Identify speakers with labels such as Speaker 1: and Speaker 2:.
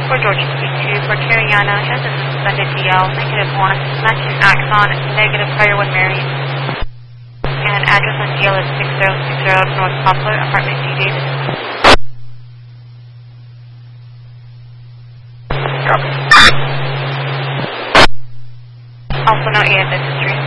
Speaker 1: For Georgia P2, for Cariana, has been suspended DL, -1, matching Axon, negative prior when married. And address on DL is 6060 North Poplar, apartment D. Davis. Also no AFS history.